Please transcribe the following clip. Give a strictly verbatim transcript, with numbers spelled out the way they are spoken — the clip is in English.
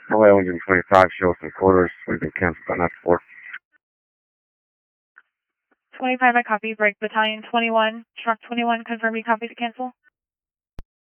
Hawaii one twenty-five, show us some quarters. We've been canceled on that four. twenty-five, I copy. Break battalion twenty-one. Truck twenty-one, confirm you copy to cancel.